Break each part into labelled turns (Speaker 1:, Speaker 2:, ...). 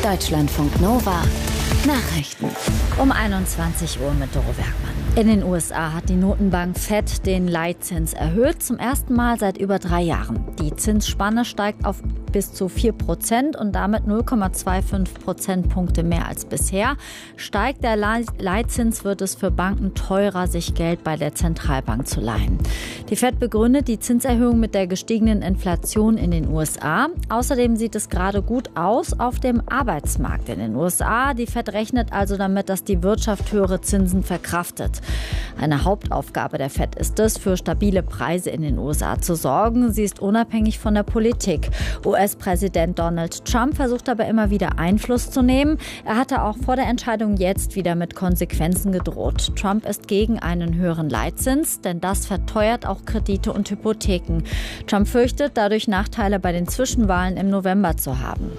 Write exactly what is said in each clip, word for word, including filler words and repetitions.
Speaker 1: Deutschlandfunk Nova Nachrichten.
Speaker 2: Um einundzwanzig Uhr mit Doro Werkmann. In den U S A hat die Notenbank Fed den Leitzins erhöht, zum ersten Mal seit über drei Jahren. Die Zinsspanne steigt auf bis zu vier Prozent und damit null Komma fünfundzwanzig Prozentpunkte mehr als bisher. Steigt der Leitzins, wird es für Banken teurer, sich Geld bei der Zentralbank zu leihen. Die Fed begründet die Zinserhöhung mit der gestiegenen Inflation in den U S A. Außerdem sieht es gerade gut aus auf dem Arbeitsmarkt in den U S A. Die Fed rechnet also damit, dass die Wirtschaft höhere Zinsen verkraftet. Eine Hauptaufgabe der Fed ist es, für stabile Preise in den U S A zu sorgen. Sie ist unabhängig von der Politik. U S-Präsident Donald Trump versucht aber immer wieder Einfluss zu nehmen. Er hatte auch vor der Entscheidung jetzt wieder mit Konsequenzen gedroht. Trump ist gegen einen höheren Leitzins, denn das verteuert auch Kredite und Hypotheken. Trump fürchtet, dadurch Nachteile bei den Zwischenwahlen im November zu haben.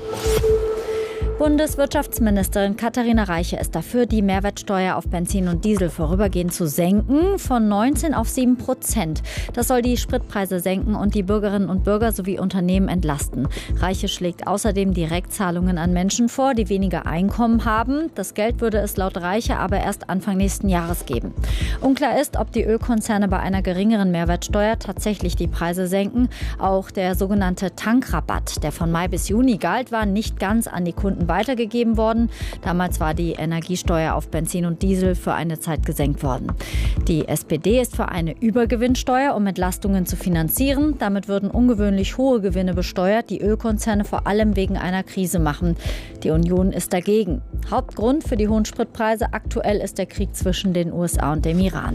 Speaker 2: Bundeswirtschaftsministerin Katharina Reiche ist dafür, die Mehrwertsteuer auf Benzin und Diesel vorübergehend zu senken, von neunzehn auf sieben Prozent. Das soll die Spritpreise senken und die Bürgerinnen und Bürger sowie Unternehmen entlasten. Reiche schlägt außerdem Direktzahlungen an Menschen vor, die weniger Einkommen haben. Das Geld würde es laut Reiche aber erst Anfang nächsten Jahres geben. Unklar ist, ob die Ölkonzerne bei einer geringeren Mehrwertsteuer tatsächlich die Preise senken. Auch der sogenannte Tankrabatt, der von Mai bis Juni galt, war nicht ganz an die Kunden weitergegeben worden. Damals war die Energiesteuer auf Benzin und Diesel für eine Zeit gesenkt worden. Die S P D ist für eine Übergewinnsteuer, um Entlastungen zu finanzieren. Damit würden ungewöhnlich hohe Gewinne besteuert, die Ölkonzerne vor allem wegen einer Krise machen. Die Union ist dagegen. Hauptgrund für die hohen Spritpreise aktuell ist der Krieg zwischen den U S A und dem Iran.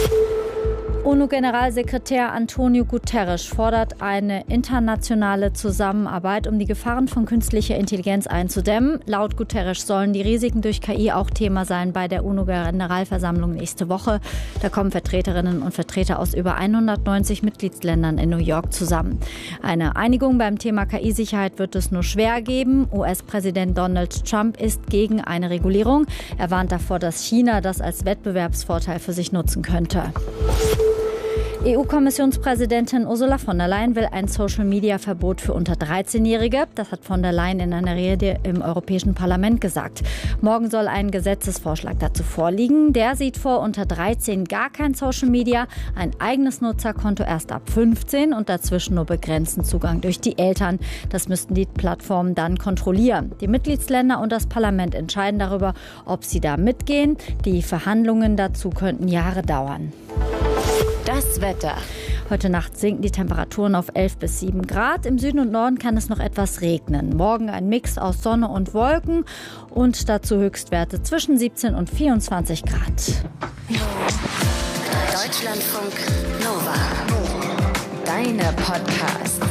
Speaker 2: UNO-Generalsekretär Antonio Guterres fordert eine internationale Zusammenarbeit, um die Gefahren von künstlicher Intelligenz einzudämmen. Laut Guterres sollen die Risiken durch K I auch Thema sein bei der UNO-Generalversammlung nächste Woche. Da kommen Vertreterinnen und Vertreter aus über hundertneunzig Mitgliedsländern in New York zusammen. Eine Einigung beim Thema K I-Sicherheit wird es nur schwer geben. U S-Präsident Donald Trump ist gegen eine Regulierung. Er warnt davor, dass China das als Wettbewerbsvorteil für sich nutzen könnte. E U-Kommissionspräsidentin Ursula von der Leyen will ein Social-Media-Verbot für unter dreizehnjährige. Das hat von der Leyen in einer Rede im Europäischen Parlament gesagt. Morgen soll ein Gesetzesvorschlag dazu vorliegen. Der sieht vor, unter dreizehn gar kein Social-Media, ein eigenes Nutzerkonto erst ab fünfzehn und dazwischen nur begrenzten Zugang durch die Eltern. Das müssten die Plattformen dann kontrollieren. Die Mitgliedsländer und das Parlament entscheiden darüber, ob sie da mitgehen. Die Verhandlungen dazu könnten Jahre dauern.
Speaker 1: Das Wetter.
Speaker 2: Heute Nacht sinken die Temperaturen auf elf bis sieben Grad. Im Süden und Norden kann es noch etwas regnen. Morgen ein Mix aus Sonne und Wolken und dazu Höchstwerte zwischen siebzehn und vierundzwanzig Grad.
Speaker 1: Deutschlandfunk Nova. Deine Podcast.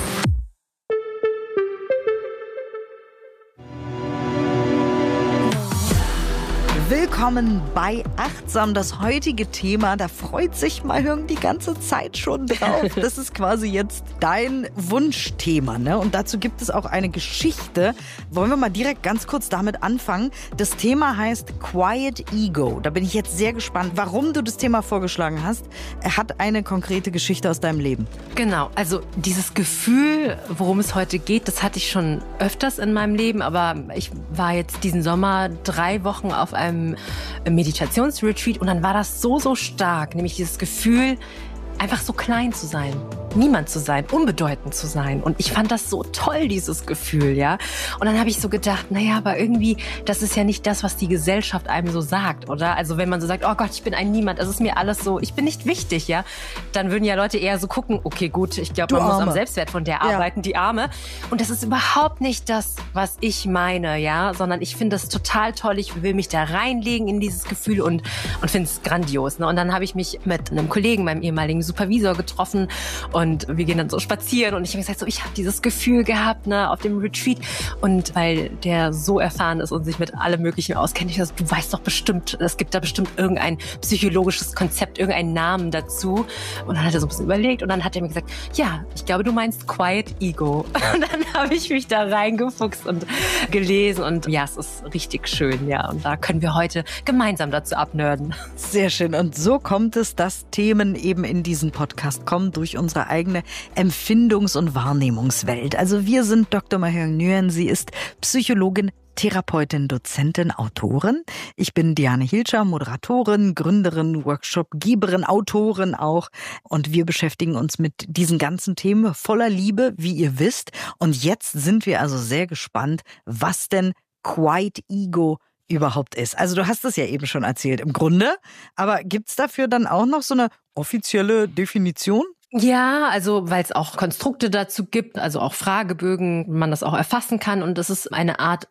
Speaker 3: Willkommen bei Achtsam. Das heutige Thema, da freut sich Mahjong die ganze Zeit schon drauf. Das ist quasi jetzt dein Wunschthema, ne? Und dazu gibt es auch eine Geschichte. Wollen wir mal direkt ganz kurz damit anfangen? Das Thema heißt Quiet Ego. Da bin ich jetzt sehr gespannt, warum du das Thema vorgeschlagen hast. Er hat eine konkrete Geschichte aus deinem Leben.
Speaker 4: Genau, also dieses Gefühl, worum es heute geht, das hatte ich schon öfters in meinem Leben. Aber ich war jetzt diesen Sommer drei Wochen auf einem Meditationsretreat und dann war das so, so stark, nämlich dieses Gefühl, einfach so klein zu sein, niemand zu sein, unbedeutend zu sein. Und ich fand das so toll, dieses Gefühl, ja. Und dann habe ich so gedacht, naja, aber irgendwie, das ist ja nicht das, was die Gesellschaft einem so sagt, oder? Also wenn man so sagt, oh Gott, ich bin ein Niemand, es ist mir alles so, ich bin nicht wichtig, ja. Dann würden ja Leute eher so gucken, okay, gut, ich glaube, man muss am Selbstwert von der arbeiten, ja. Die Arme. Und das ist überhaupt nicht das, was ich meine, ja. Sondern ich finde das total toll, ich will mich da reinlegen in dieses Gefühl und, und finde es grandios, ne? Und dann habe ich mich mit einem Kollegen, meinem ehemaligen Supervisor getroffen und wir gehen dann so spazieren und ich habe gesagt, so ich habe dieses Gefühl gehabt, ne, auf dem Retreat und weil der so erfahren ist und sich mit allem Möglichen auskennt, ich dachte, du weißt doch bestimmt, es gibt da bestimmt irgendein psychologisches Konzept, irgendeinen Namen dazu und dann hat er so ein bisschen überlegt und dann hat er mir gesagt, ja, ich glaube, du meinst Quiet Ego und dann habe ich mich da reingefuchst und gelesen und ja, es ist richtig schön, ja, und da können wir heute gemeinsam dazu abnörden.
Speaker 3: Sehr schön und so kommt es, dass Themen eben in diesem Podcast kommen durch unsere eigene Empfindungs- und Wahrnehmungswelt. Also wir sind Doktor Mahjong Nguyen, sie ist Psychologin, Therapeutin, Dozentin, Autorin. Ich bin Diane Hilscher, Moderatorin, Gründerin, Workshopgeberin, Autorin auch. Und wir beschäftigen uns mit diesen ganzen Themen voller Liebe, wie ihr wisst. Und jetzt sind wir also sehr gespannt, was denn Quiet Ego überhaupt ist. Also du hast es ja eben schon erzählt im Grunde, aber gibt's dafür dann auch noch so eine offizielle Definition?
Speaker 4: Ja, also weil es auch Konstrukte dazu gibt, also auch Fragebögen, man das auch erfassen kann, und das ist eine Art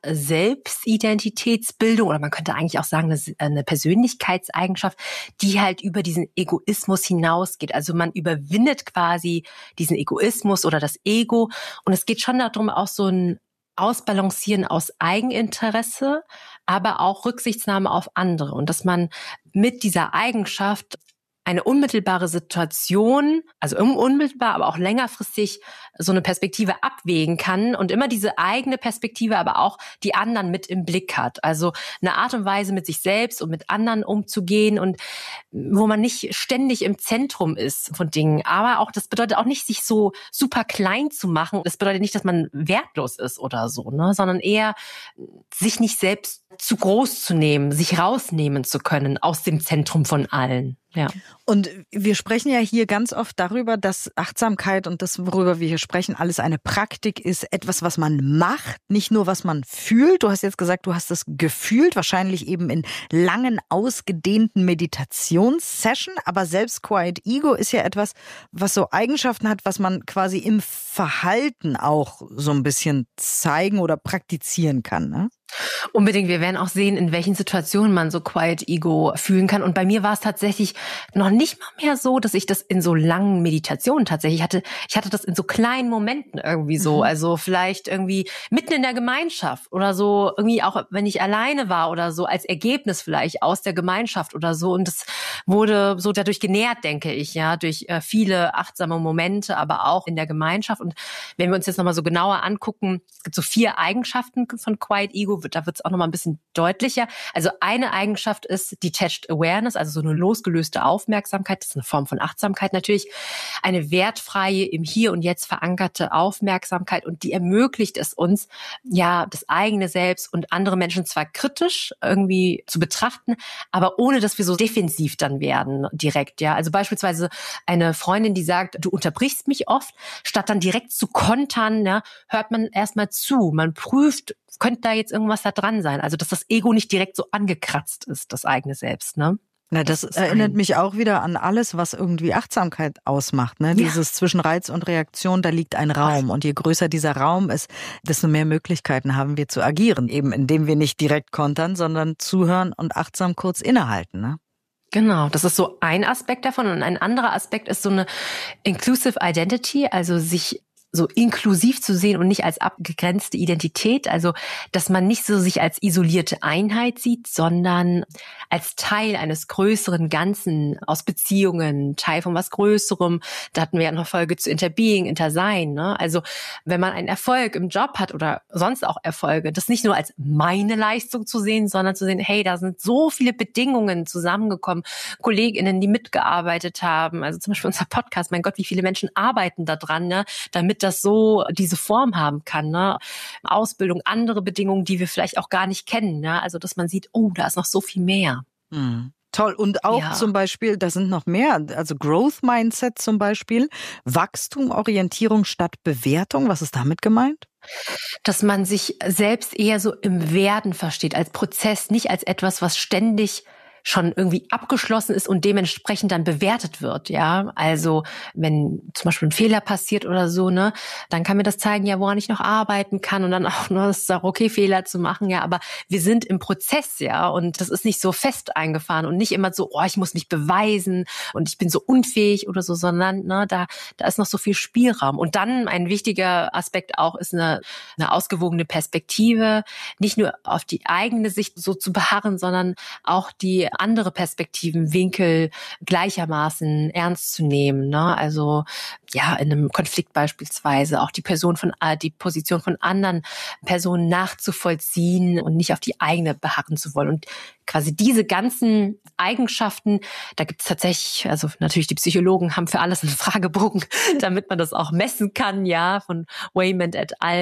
Speaker 4: Selbstidentitätsbildung, oder man könnte eigentlich auch sagen, eine Persönlichkeitseigenschaft, die halt über diesen Egoismus hinausgeht. Also man überwindet quasi diesen Egoismus oder das Ego, und es geht schon darum, auch so ein Ausbalancieren aus Eigeninteresse, aber auch Rücksichtnahme auf andere, und dass man mit dieser Eigenschaft eine unmittelbare Situation, also unmittelbar, aber auch längerfristig so eine Perspektive abwägen kann und immer diese eigene Perspektive, aber auch die anderen mit im Blick hat. Also eine Art und Weise, mit sich selbst und mit anderen umzugehen, und wo man nicht ständig im Zentrum ist von Dingen. Aber auch, das bedeutet auch nicht, sich so super klein zu machen. Das bedeutet nicht, dass man wertlos ist oder so, ne, sondern eher sich nicht selbst zu groß zu nehmen, sich rausnehmen zu können aus dem Zentrum von allen. Ja.
Speaker 3: Und wir sprechen ja hier ganz oft darüber, dass Achtsamkeit und das, worüber wir hier sprechen, alles eine Praktik ist, etwas, was man macht, nicht nur was man fühlt. Du hast jetzt gesagt, du hast das gefühlt, wahrscheinlich eben in langen, ausgedehnten Meditationssession, aber selbst Quiet Ego ist ja etwas, was so Eigenschaften hat, was man quasi im Verhalten auch so ein bisschen zeigen oder praktizieren kann, ne?
Speaker 4: Unbedingt. Wir werden auch sehen, in welchen Situationen man so Quiet Ego fühlen kann. Und bei mir war es tatsächlich noch nicht mal mehr so, dass ich das in so langen Meditationen tatsächlich hatte. Ich hatte das in so kleinen Momenten irgendwie so. Mhm. Also vielleicht irgendwie mitten in der Gemeinschaft oder so, irgendwie auch, wenn ich alleine war oder so, als Ergebnis vielleicht aus der Gemeinschaft oder so. Und das wurde so dadurch genährt, denke ich, ja, durch äh, viele achtsame Momente, aber auch in der Gemeinschaft. Und wenn wir uns jetzt nochmal so genauer angucken, es gibt so vier Eigenschaften von Quiet Ego, da wird es auch nochmal ein bisschen deutlicher. Also eine Eigenschaft ist Detached Awareness, also so eine losgelöste Aufmerksamkeit. Das ist eine Form von Achtsamkeit natürlich. Eine wertfreie, im Hier und Jetzt verankerte Aufmerksamkeit, und die ermöglicht es uns, ja, das eigene Selbst und andere Menschen zwar kritisch irgendwie zu betrachten, aber ohne, dass wir so defensiv dann werden direkt, ja. Also beispielsweise eine Freundin, die sagt, du unterbrichst mich oft, statt dann direkt zu kontern, ja, hört man erstmal zu. Man prüft, könnte da jetzt irgendwas da dran sein? Also, dass das Ego nicht direkt so angekratzt ist, das eigene Selbst, ne?
Speaker 3: Na, das, das erinnert mich auch wieder an alles, was irgendwie Achtsamkeit ausmacht, ne? Ja. Dieses zwischen Reiz und Reaktion, da liegt ein Raum. Und je größer dieser Raum ist, desto mehr Möglichkeiten haben wir zu agieren. Eben indem wir nicht direkt kontern, sondern zuhören und achtsam kurz innehalten, ne?
Speaker 4: Genau, das ist so ein Aspekt davon. Und ein anderer Aspekt ist so eine Inclusive Identity, also sich so inklusiv zu sehen und nicht als abgegrenzte Identität, also dass man nicht so sich als isolierte Einheit sieht, sondern als Teil eines größeren Ganzen, aus Beziehungen, Teil von was Größerem. Da hatten wir ja noch Folge zu Interbeing, Intersein, ne? Also wenn man einen Erfolg im Job hat oder sonst auch Erfolge, das nicht nur als meine Leistung zu sehen, sondern zu sehen, hey, da sind so viele Bedingungen zusammengekommen, KollegInnen, die mitgearbeitet haben, also zum Beispiel unser Podcast, mein Gott, wie viele Menschen arbeiten da dran, ne? Damit das so diese Form haben kann, ne? Ausbildung, andere Bedingungen, die wir vielleicht auch gar nicht kennen, ne? Also dass man sieht, oh, da ist noch so viel mehr.
Speaker 3: Mhm. Toll. Und auch ja. Zum Beispiel, da sind noch mehr, also Growth Mindset zum Beispiel, Wachstum, Orientierung statt Bewertung. Was ist damit gemeint?
Speaker 4: Dass man sich selbst eher so im Werden versteht, als Prozess, nicht als etwas, was ständig schon irgendwie abgeschlossen ist und dementsprechend dann bewertet wird, ja. Also wenn zum Beispiel ein Fehler passiert oder so, ne, dann kann mir das zeigen, ja, woran ich noch arbeiten kann, und dann auch, ne, es ist auch okay, Fehler zu machen, ja, aber wir sind im Prozess, ja, und das ist nicht so fest eingefahren und nicht immer so, oh, ich muss mich beweisen und ich bin so unfähig oder so, sondern, ne, da, da ist noch so viel Spielraum. Und dann ein wichtiger Aspekt auch ist eine, eine ausgewogene Perspektive, nicht nur auf die eigene Sicht so zu beharren, sondern auch die andere Perspektiven, Winkel gleichermaßen ernst zu nehmen, ne? Also ja, in einem Konflikt beispielsweise auch die Person von die Position von anderen Personen nachzuvollziehen und nicht auf die eigene beharren zu wollen. Und quasi diese ganzen Eigenschaften, da gibt es tatsächlich, also natürlich die Psychologen haben für alles einen Fragebogen, damit man das auch messen kann, ja, von Wayman et al.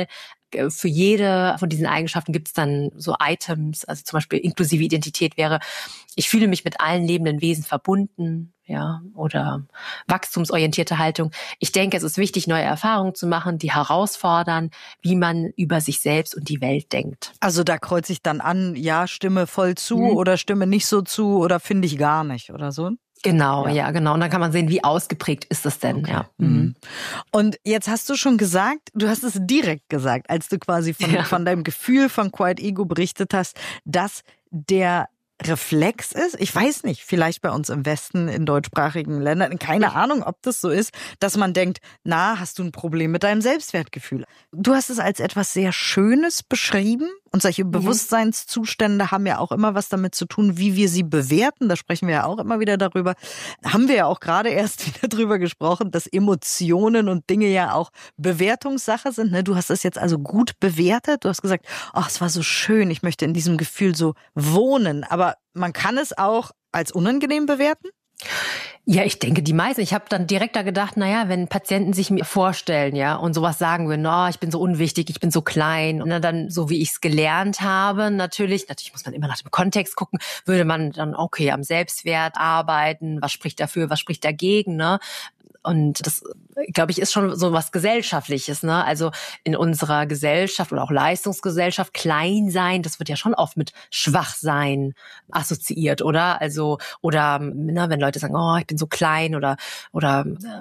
Speaker 4: für jede von diesen Eigenschaften gibt es dann so Items, also zum Beispiel inklusive Identität wäre, ich fühle mich mit allen lebenden Wesen verbunden, ja, oder wachstumsorientierte Haltung. Ich denke, es ist wichtig, neue Erfahrungen zu machen, die herausfordern, wie man über sich selbst und die Welt denkt.
Speaker 3: Also da kreuze ich dann an, ja, stimme voll zu mhm. oder stimme nicht so zu oder finde ich gar nicht oder so?
Speaker 4: Genau, ja.
Speaker 3: ja,
Speaker 4: genau. Und dann kann man sehen, wie ausgeprägt ist das denn.
Speaker 3: Okay.
Speaker 4: Ja.
Speaker 3: Mhm. Und jetzt hast du schon gesagt, du hast es direkt gesagt, als du quasi von, ja. von deinem Gefühl von Quiet Ego berichtet hast, dass der Reflex ist, ich weiß nicht, vielleicht bei uns im Westen, in deutschsprachigen Ländern, keine Ahnung, ob das so ist, dass man denkt, na, hast du ein Problem mit deinem Selbstwertgefühl? Du hast es als etwas sehr Schönes beschrieben und solche mhm. Bewusstseinszustände haben ja auch immer was damit zu tun, wie wir sie bewerten, da sprechen wir ja auch immer wieder darüber. Haben wir ja auch gerade erst wieder drüber gesprochen, dass Emotionen und Dinge ja auch Bewertungssache sind. Ne? Du hast es jetzt also gut bewertet, du hast gesagt, oh, es war so schön, ich möchte in diesem Gefühl so wohnen, aber man kann es auch als unangenehm bewerten?
Speaker 4: Ja, ich denke, die meisten. Ich habe dann direkt da gedacht, naja, wenn Patienten sich mir vorstellen, ja, und sowas sagen würden, oh, ich bin so unwichtig, ich bin so klein. Und dann, so wie ich es gelernt habe, natürlich, natürlich muss man immer nach dem Kontext gucken, würde man dann, okay, am Selbstwert arbeiten, was spricht dafür, was spricht dagegen, ne? Und das, glaube ich, ist schon so was Gesellschaftliches, ne? Also in unserer Gesellschaft oder auch Leistungsgesellschaft, klein sein, das wird ja schon oft mit Schwachsein assoziiert, oder? Also, oder, ne, wenn Leute sagen, oh, ich bin so klein oder, oder,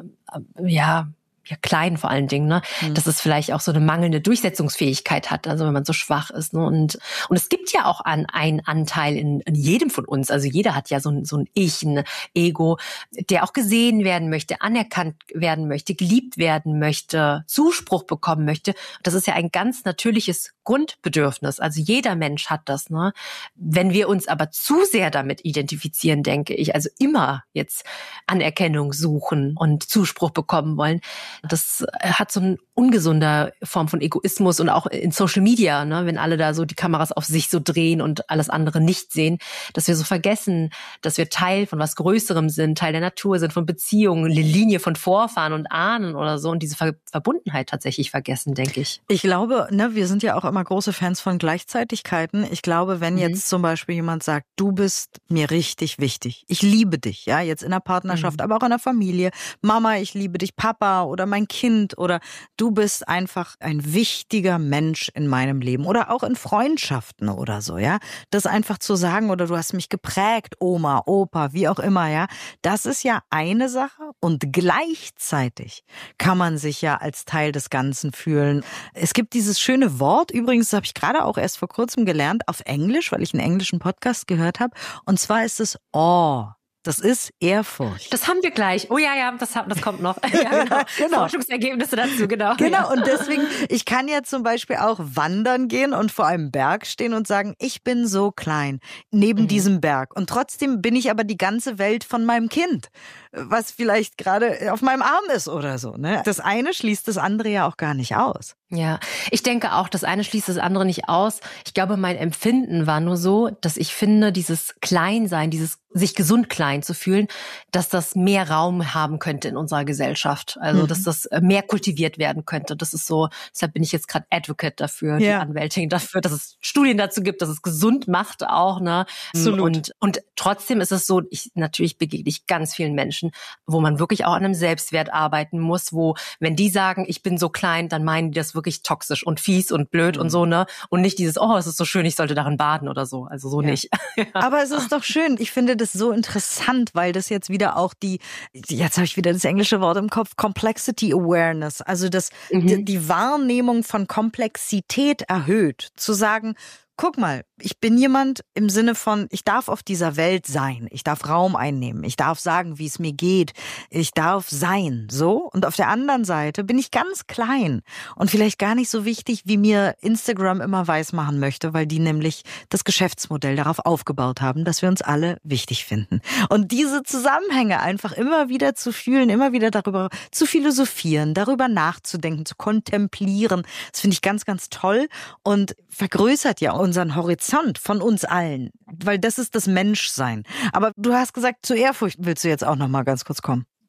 Speaker 4: äh, ja, ja, klein vor allen Dingen, ne, mhm. dass es vielleicht auch so eine mangelnde Durchsetzungsfähigkeit hat, also wenn man so schwach ist, ne, und, und es gibt ja auch an, einen Anteil in, in jedem von uns, also jeder hat ja so ein, so ein Ich, ein Ego, der auch gesehen werden möchte, anerkannt werden möchte, geliebt werden möchte, Zuspruch bekommen möchte. Das ist ja ein ganz natürliches Grundbedürfnis, also jeder Mensch hat das, ne. Wenn wir uns aber zu sehr damit identifizieren, denke ich, also immer jetzt Anerkennung suchen und Zuspruch bekommen wollen, das hat so eine ungesunde Form von Egoismus und auch in Social Media, ne, wenn alle da so die Kameras auf sich so drehen und alles andere nicht sehen, dass wir so vergessen, dass wir Teil von was Größerem sind, Teil der Natur sind, von Beziehungen, eine Linie von Vorfahren und Ahnen oder so und diese Ver- Verbundenheit tatsächlich vergessen, denke ich.
Speaker 3: Ich glaube, ne, wir sind ja auch immer große Fans von Gleichzeitigkeiten. Ich glaube, wenn mhm. jetzt zum Beispiel jemand sagt, du bist mir richtig wichtig, ich liebe dich, ja, jetzt in der Partnerschaft, mhm. aber auch in der Familie, Mama, ich liebe dich, Papa oder mein Kind oder du bist einfach ein wichtiger Mensch in meinem Leben oder auch in Freundschaften oder so, ja. Das einfach zu sagen oder du hast mich geprägt, Oma, Opa, wie auch immer, ja. Das ist ja eine Sache und gleichzeitig kann man sich ja als Teil des Ganzen fühlen. Es gibt dieses schöne Wort, übrigens, das habe ich gerade auch erst vor kurzem gelernt, auf Englisch, weil ich einen englischen Podcast gehört habe, und zwar ist es Awe. Das ist Ehrfurcht.
Speaker 4: Das haben wir gleich. Oh ja, ja, das, das kommt noch. Ja, genau. Genau. Forschungsergebnisse dazu, genau.
Speaker 3: Genau,
Speaker 4: ja.
Speaker 3: Und deswegen, ich kann ja zum Beispiel auch wandern gehen und vor einem Berg stehen und sagen, ich bin so klein neben mhm. diesem Berg. Und trotzdem bin ich aber die ganze Welt von meinem Kind, was vielleicht gerade auf meinem Arm ist oder so. Ne? Das eine schließt das andere ja auch gar nicht aus.
Speaker 4: Ja, ich denke auch, das eine schließt das andere nicht aus. Ich glaube, mein Empfinden war nur so, dass ich finde, dieses Kleinsein, dieses sich gesund klein zu fühlen, dass das mehr Raum haben könnte in unserer Gesellschaft. Also, mhm. dass das mehr kultiviert werden könnte. Das ist so, deshalb bin ich jetzt gerade Advocate dafür, ja. die Anwältin dafür, dass es Studien dazu gibt, dass es gesund macht auch, ne?
Speaker 3: Absolut.
Speaker 4: Und, und trotzdem ist es so, ich, natürlich begegne ich ganz vielen Menschen, wo man wirklich auch an einem Selbstwert arbeiten muss, wo, wenn die sagen, ich bin so klein, dann meinen die das wirklich toxisch und fies und blöd mhm. und so, ne? Und nicht dieses, oh, es ist so schön, ich sollte darin baden oder so. Also so ja. nicht. Ja.
Speaker 3: Aber es ist doch schön. Ich finde das so interessant, weil das jetzt wieder auch die, jetzt habe ich wieder das englische Wort im Kopf, Complexity Awareness, also das, mhm. die, die Wahrnehmung von Komplexität erhöht. Zu sagen, guck mal, ich bin jemand im Sinne von, ich darf auf dieser Welt sein, ich darf Raum einnehmen, ich darf sagen, wie es mir geht, ich darf sein, so. Und auf der anderen Seite bin ich ganz klein und vielleicht gar nicht so wichtig, wie mir Instagram immer weismachen möchte, weil die nämlich das Geschäftsmodell darauf aufgebaut haben, dass wir uns alle wichtig finden. Und diese Zusammenhänge einfach immer wieder zu fühlen, immer wieder darüber zu philosophieren, darüber nachzudenken, zu kontemplieren, das finde ich ganz, ganz toll und vergrößert ja unseren Horizont von uns allen, weil das ist das Menschsein. Aber du hast gesagt, zu Ehrfurcht willst du jetzt auch noch mal ganz kurz kommen.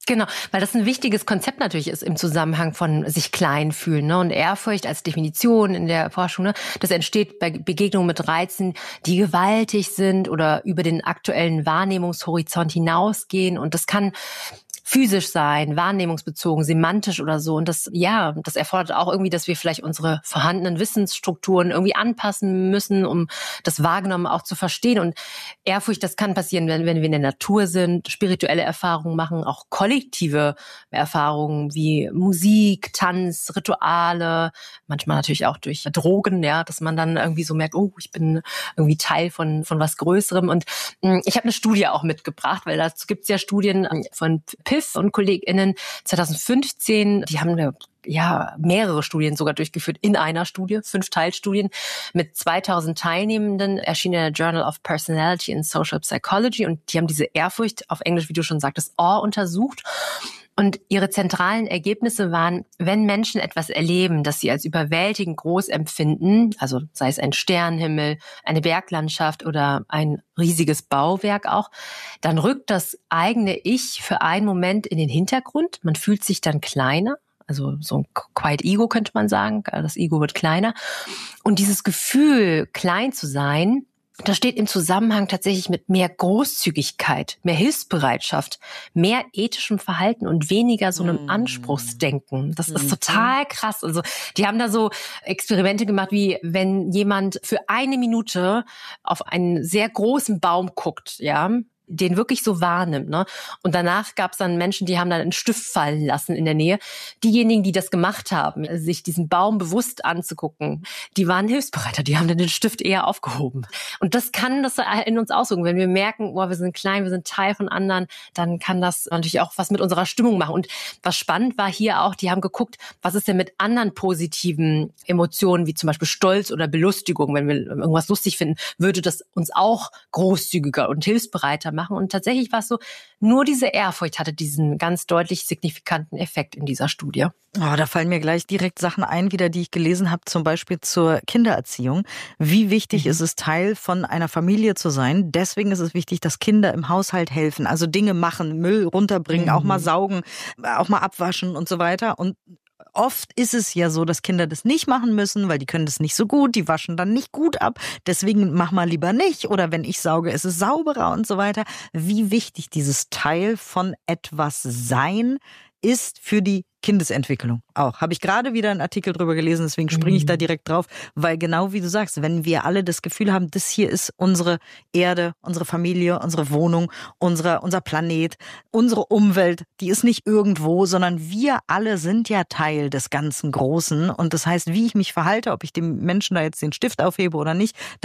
Speaker 4: Genau, weil das ein wichtiges Konzept natürlich ist im Zusammenhang von sich klein fühlen, ne? Und Ehrfurcht als Definition in der Forschung, ne? Das entsteht bei Begegnungen mit Reizen, die gewaltig sind oder über den aktuellen Wahrnehmungshorizont hinausgehen. Und das kann physisch sein, wahrnehmungsbezogen, semantisch oder so. Und das, ja, das erfordert auch irgendwie, dass wir vielleicht unsere vorhandenen Wissensstrukturen irgendwie anpassen müssen, um das Wahrgenommen auch zu verstehen. Und Ehrfurcht, das kann passieren, wenn, wenn wir in der Natur sind, spirituelle Erfahrungen machen, auch kollektive Erfahrungen wie Musik, Tanz, Rituale, manchmal natürlich auch durch Drogen, ja, dass man dann irgendwie so merkt, oh, ich bin irgendwie Teil von, von was Größerem. Und mh, ich habe eine Studie auch mitgebracht, weil dazu gibt es ja Studien von Piff und KollegInnen zwanzig fünfzehn, die haben eine ja, mehrere Studien sogar durchgeführt in einer Studie, fünf Teilstudien mit zweitausend Teilnehmenden, erschien in der Journal of Personality and Social Psychology, und die haben diese Ehrfurcht, auf Englisch, wie du schon sagtest, Awe, untersucht. Und ihre zentralen Ergebnisse waren, wenn Menschen etwas erleben, das sie als überwältigend groß empfinden, also sei es ein Sternenhimmel, eine Berglandschaft oder ein riesiges Bauwerk auch, dann rückt das eigene Ich für einen Moment in den Hintergrund. Man fühlt sich dann kleiner. Also so ein Quiet Ego könnte man sagen. Das Ego wird kleiner. Und dieses Gefühl, klein zu sein, das steht im Zusammenhang tatsächlich mit mehr Großzügigkeit, mehr Hilfsbereitschaft, mehr ethischem Verhalten und weniger so einem Anspruchsdenken. Das ist total krass. Also die haben da so Experimente gemacht, wie wenn jemand für eine Minute auf einen sehr großen Baum guckt, ja, den wirklich so wahrnimmt, ne? Und danach gab es dann Menschen, die haben dann einen Stift fallen lassen in der Nähe. Diejenigen, die das gemacht haben, sich diesen Baum bewusst anzugucken, die waren hilfsbereiter, die haben dann den Stift eher aufgehoben. Und das kann das in uns auswirken. Wenn wir merken, boah, wir sind klein, wir sind Teil von anderen, dann kann das natürlich auch was mit unserer Stimmung machen. Und was spannend war hier auch, die haben geguckt, was ist denn mit anderen positiven Emotionen, wie zum Beispiel Stolz oder Belustigung. Wenn wir irgendwas lustig finden, würde das uns auch großzügiger und hilfsbereiter machen. Und tatsächlich war es so, nur diese Ehrfurcht hatte diesen ganz deutlich signifikanten Effekt in dieser Studie.
Speaker 3: Oh, da fallen mir gleich direkt Sachen ein, wieder, die ich gelesen habe, zum Beispiel zur Kindererziehung. Wie wichtig mhm. ist es, Teil von einer Familie zu sein? Deswegen ist es wichtig, dass Kinder im Haushalt helfen, also Dinge machen, Müll runterbringen, mhm. auch mal saugen, auch mal abwaschen und so weiter. Und oft ist es ja so, dass Kinder das nicht machen müssen, weil die können das nicht so gut, die waschen dann nicht gut ab, deswegen mach mal lieber nicht, oder wenn ich sauge, ist es sauberer und so weiter. Wie wichtig dieses Teil von etwas sein ist für die Kindesentwicklung auch. Habe ich gerade wieder einen Artikel drüber gelesen, deswegen springe ich da direkt drauf, weil genau wie du sagst, wenn wir alle das Gefühl haben, das hier ist unsere Erde, unsere Familie, unsere Wohnung, unsere, unser Planet, unsere Umwelt, die ist nicht irgendwo, sondern wir alle sind ja Teil des ganzen Großen, und das heißt, wie ich mich verhalte, ob ich dem Menschen da jetzt den Stift aufhebe oder nicht,